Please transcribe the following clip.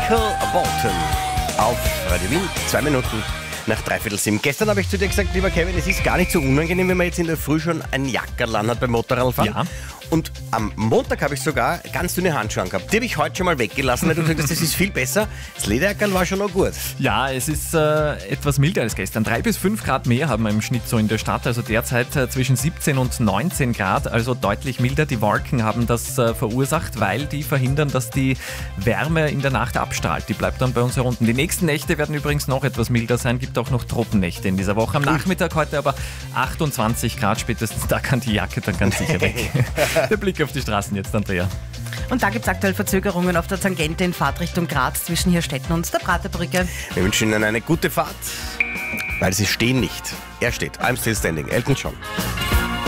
Michael Bolton auf Radio Wien, 2 Minuten nach 6:45. Gestern habe ich zu dir gesagt, lieber Kevin, es ist gar nicht so unangenehm, wenn man jetzt in der Früh schon ein Jackerl hat beim Motorradfahren. Ja. Und am Montag habe ich sogar ganz dünne Handschuhe gehabt. Die habe ich heute schon mal weggelassen, weil du gesagt hast, das ist viel besser. Das Lederjackerl war schon noch gut. Ja, es ist etwas milder als gestern. 3 bis 5 Grad mehr haben wir im Schnitt so in der Stadt. Also derzeit zwischen 17 und 19 Grad, also deutlich milder. Die Wolken haben das verursacht, weil die verhindern, dass die Wärme in der Nacht abstrahlt. Die bleibt dann bei uns herunten. Die nächsten Nächte werden übrigens noch etwas milder sein. Gibt auch noch Tropennächte in dieser Woche. Am Nachmittag heute aber 28 Grad. Spätestens da kann die Jacke dann ganz sicher weg. Der Blick auf die Straßen jetzt, Andrea. Und da gibt es aktuell Verzögerungen auf der Tangente in Fahrtrichtung Graz zwischen Hirstetten und der Praterbrücke. Wir wünschen Ihnen eine gute Fahrt, weil Sie stehen nicht. Er steht. I'm still standing. Elton John.